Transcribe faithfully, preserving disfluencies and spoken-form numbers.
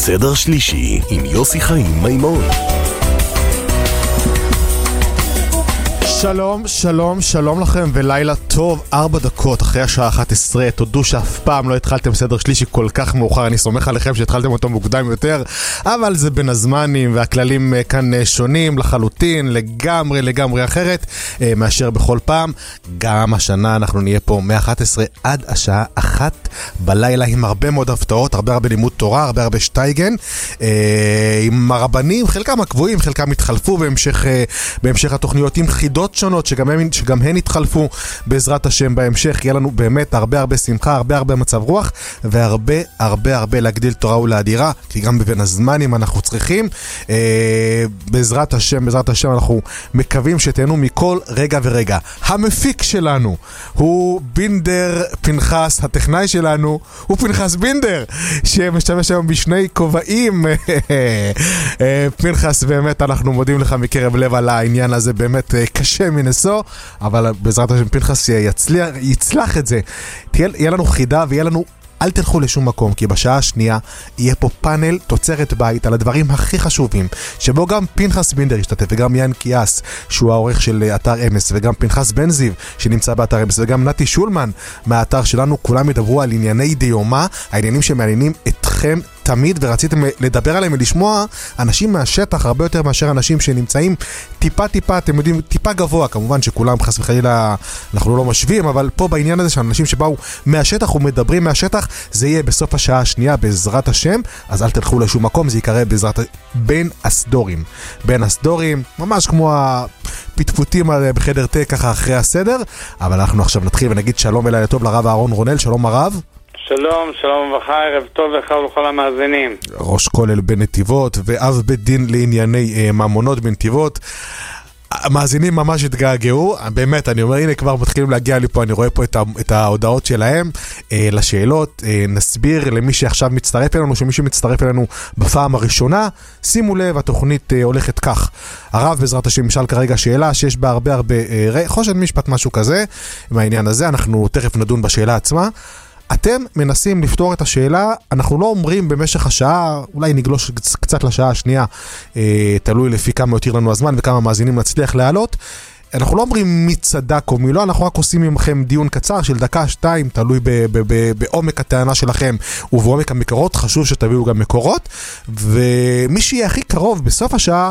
סדר שלישי עם יוסי חיים מימון. שלום, שלום, שלום לכם ולילה טוב. ארבע דקות אחרי השעה אחת עשרה. תודו שאף פעם לא התחלתם סדר שלישי כל כך מאוחר. אני סומך עליכם שהתחלתם אותו מוקדם יותר, אבל זה בין הזמנים והכללים כאן שונים לחלוטין, לגמרי לגמרי אחרת מאשר בכל פעם. גם השנה אנחנו נהיה פה מ-אחת עשרה עד השעה אחת בלילה עם הרבה מאוד הפתעות, הרבה הרבה לימוד תורה, הרבה הרבה שטייגן עם הרבנים, חלקם הקבועים, חלקם התחלפו בהמשך, בהמשך התוכניות עם חידות שונות שגם הם, שגם הן התחלפו בעזרת השם בהמשך. יהיה לנו באמת הרבה הרבה שמחה, הרבה הרבה מצב רוח והרבה הרבה הרבה להגדיל תורה ולאדירה, כי גם בבין הזמנים אנחנו צריכים. אה, בעזרת השם, בעזרת השם אנחנו מקווים שתהנו מכל רגע ורגע. המפיק שלנו הוא בינדר פנחס, הטכנאי שלנו הוא פנחס בינדר שמשתמש היום בשני כובעים. פנחס, באמת אנחנו מודים לך מקרב לב על העניין הזה, באמת קשה מנסו, אבל בעזרת השם פנחס יצליח, יצלח את זה. תהיה לנו חידה ויהיה לנו, אל תלכו לשום מקום, כי בשעה השנייה יהיה פה פאנל תוצרת בית על הדברים הכי חשובים, שבו גם פנחס בינדר ישתתף, וגם יאן קיאס, שהוא העורך של אתר אמס, וגם פנחס בן זיו, שנמצא באתר אמס, וגם נתי שולמן מהאתר שלנו. כולם ידברו על ענייני דיומה, העניינים שמעניינים אתכם תמיד, ורציתם לדבר עליהם ולשמוע אנשים מהשטח הרבה יותר מאשר אנשים שנמצאים טיפה טיפה, אתם יודעים, טיפה גבוה. כמובן שכולם חס וחלילה אנחנו לא משווים, אבל פה בעניין הזה שאנשים שבאו מהשטח ומדברים מהשטח, זה יהיה בסוף השעה השנייה בעזרת השם. אז אל תלכו לשום מקום, זה יקרה בעזרת בין הסדורים, בין הסדורים, ממש כמו הפטפוטים בחדר תה ככה אחרי הסדר. אבל אנחנו עכשיו נתחיל ונגיד שלום ולילה טוב לרב אהרון רונל. שלום הרב. שלום, שלום וברכה, ערב טוב לך ולכל המאזינים. ראש כולל בנתיבות ואב בית דין לענייני אה, ממונות בנתיבות. המאזינים ממש התגעגעו, באמת, אני אומר, הנה כבר מתחילים להגיע לי פה, אני רואה פה את, ה, את ההודעות שלהם אה, לשאלות. אה, נסביר למי שעכשיו מצטרף אלינו, שמי שמצטרף אלינו בפעם הראשונה, שימו לב, התוכנית אה, הולכת כך. הרב בעזרת השם משאל כרגע שאלה שיש בה הרבה הרבה אה, חושן משפט, משהו כזה מהעניין הזה. אנחנו תכף נדון בשאלה עצמה. אתם מנסים לפתור את השאלה, אנחנו לא אומרים במשך השעה, אולי נגלוש קצת לשעה השנייה, אה, תלוי לפי כמה יותר לנו הזמן וכמה מאזינים נצליח להעלות. אנחנו לא אומרים מי צדק או מי לא, אנחנו רק עושים ממכם דיון קצר של דקה, שתיים, תלוי ב- ב- ב- בעומק הטענה שלכם ובעומק המקורות. חשוב שתביאו גם מקורות, ומי שיהיה הכי קרוב בסוף השעה